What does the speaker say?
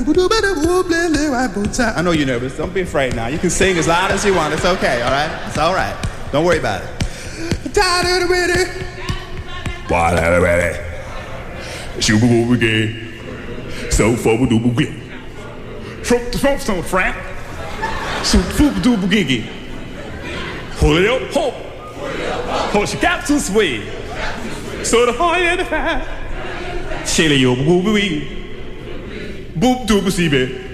I know you're nervous. Don't be afraid now. You can sing as loud as you want. It's okay, all right? It's all right. Don't worry about it. So forward do boogie. From the front stone, Frank. So foop do boogie. Hold it up, hope. Hold your cap to sway. So the high and the fat. Shelly yo booby. Boop do booby.